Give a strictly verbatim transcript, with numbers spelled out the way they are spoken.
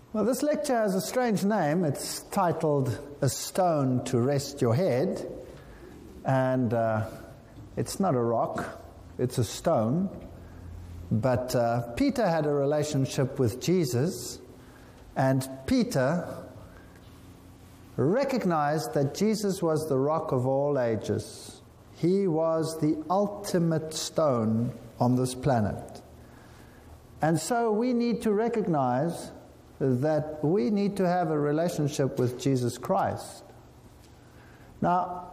Well, this lecture has a strange name. It's titled A Stone to Rest Your Head. And uh, it's not a rock, it's a stone. But uh, Peter had a relationship with Jesus, and Peter recognized that Jesus was the rock of all ages. He was the ultimate stone on this planet. And so we need to recognize that we need to have a relationship with Jesus Christ. Now,